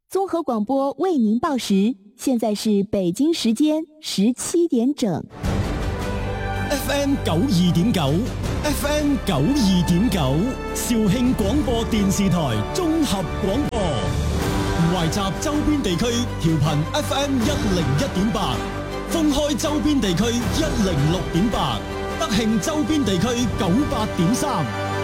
综合广播为您报时，现在是北京時間17點整。 FM 92.9 ，FM 92.9，肇慶廣播電視台綜合廣播，懷集周邊地區調頻 FM 101.8，封開周邊地區106.8，德慶周邊地區98.3。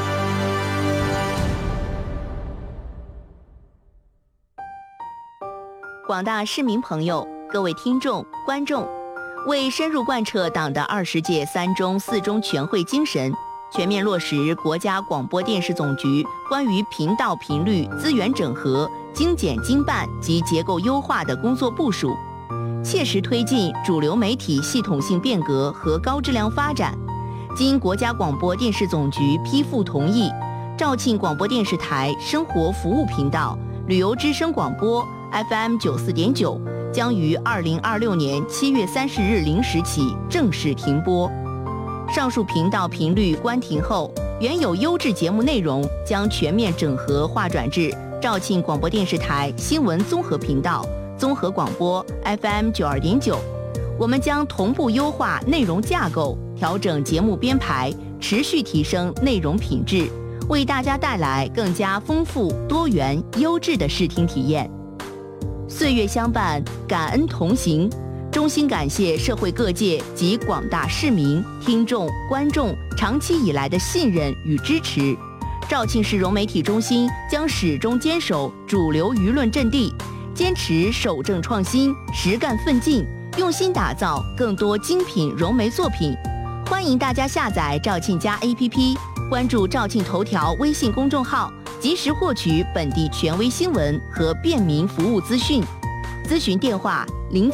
廣大市民朋友、各位聽眾、觀眾，為深入貫徹黨的20屆3中4中全會精神，全面落實國家廣播電視總局關於頻道頻率資源整合、精簡精辦及結構優化的工作部署，切實推進主流媒體系統性變革和高質量發展，經國家廣播電視總局批復同意，肇慶廣播電視台生活服務頻道、旅遊之聲廣播FM 94.9將於2026年7月30日0時起正式停播。上述頻道頻率關停後，原有優質節目內容將全面整合劃轉至肇慶廣播電視台新聞綜合頻道、綜合廣播 FM 92.9。我們將同步優化內容架構，調整節目編排，持續提升內容品質，為大家帶來更加豐富、多元、優質的視聽體驗。歲月相伴，感恩同行，衷心感謝社會各界及廣大市民、聽眾、觀眾長期以來的信任與支持。肇慶市融媒體中心將始終堅守主流輿論陣地，堅持守正創新、實幹奮進，用心打造更多精品融媒作品。歡迎大家下載肇慶家 APP， 關注肇慶頭條微信公眾號，及時獲取本地權威新聞和便民服務資訊。諮詢電話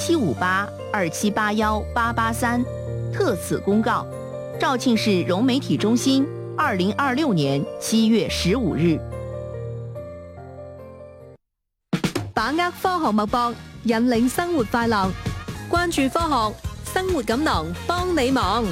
075827818883。特此公告。肇慶市融媒體中心，2026年7月15日。 把握科學脈搏，引領生活快樂。關注科學，生活錦囊幫你忙。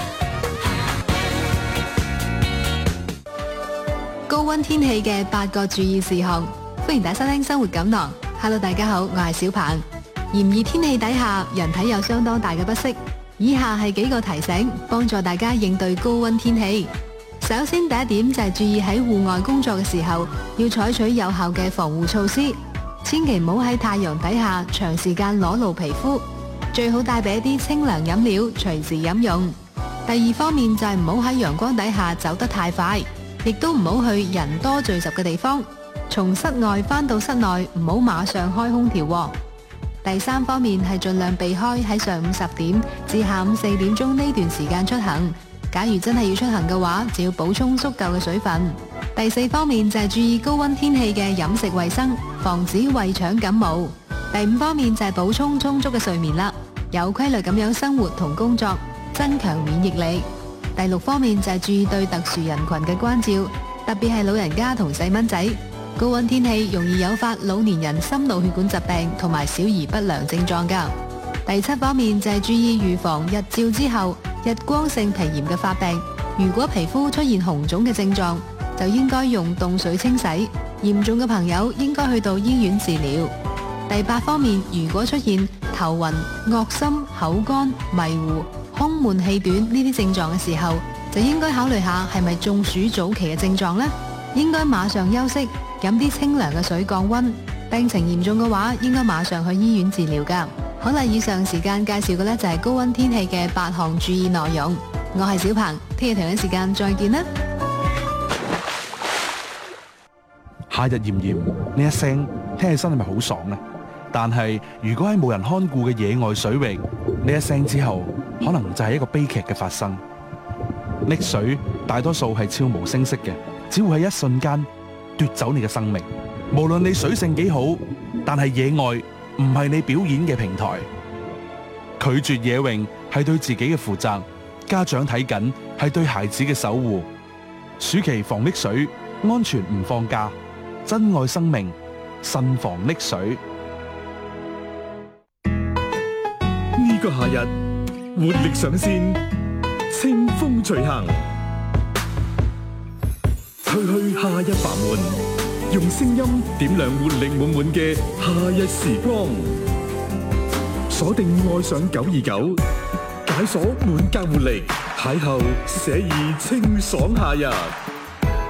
高溫天氣嘅8個注意事項，歡迎大家收聽生活錦囊。Hello， 大家好，我係小鵬。炎熱天氣底下，人體有相當大嘅不適。以下係幾個提醒，幫助大家應對高溫天氣。首先，第一點就係注意喺戶外工作嘅時候，要採取有效嘅防護措施，千祈唔好喺太陽底下長時間裸露皮膚，最好帶備一啲清涼飲料，隨時飲用。第二方面就係唔好喺陽光底下走得太快。亦都唔好去人多聚集嘅地方，從室外返到室內唔好馬上開空調。第三方面係盡量避開喺上午10點至下午4點鐘呢段時間出行。假如真係要出行嘅話，就要補充足夠嘅水分。第四方面就係注意高溫天氣嘅飲食衛生，防止胃腸感冒。第五方面就係補充充足嘅睡眠啦，有規律咁樣生活同工作，增強免疫力。第六方面就係注意對特殊人群嘅關照，特別係老人家同細蚊仔。高溫天氣容易誘發老年人心腦血管疾病同埋小兒不良症狀㗎。第七方面就係注意預防日照之後日光性皮炎嘅發病。如果皮膚出現紅腫嘅症狀，就應該用凍水清洗。嚴重嘅朋友應該去到醫院治療。第八方面，如果出現頭暈、噁心、口乾、迷糊、胸悶氣短呢啲症狀嘅時候，就應該考慮下係咪中暑早期嘅症狀呢？應該馬上休息，飲啲清涼嘅水降溫。病情嚴重嘅話，應該馬上去醫院治療㗎。好啦，以上時間介紹嘅呢就係高溫天氣嘅8項注意內容。我係小鵬，聽日同樣時間再見啦。 夏日炎炎，呢一聲聽起身係咪好爽呢？但係如果喺冇人看顧嘅野外水域，呢一聲之後，可能就係一個悲劇嘅發生。溺水大多數係悄無聲息嘅，只會喺一瞬間奪走你嘅生命。無論你水性幾好，但係野外唔係你表演嘅平台。拒絕野泳係對自己嘅負責，家長睇緊係對孩子嘅守護。暑期防溺水，安全唔放假，珍愛生命，慎防溺水。 呢個夏日活力上線，清風隨行，吹去夏日煩悶， 用聲音點亮活力滿滿嘅夏日時光。鎖定愛上929，解鎖滿格活力，邂逅寫意清爽夏日。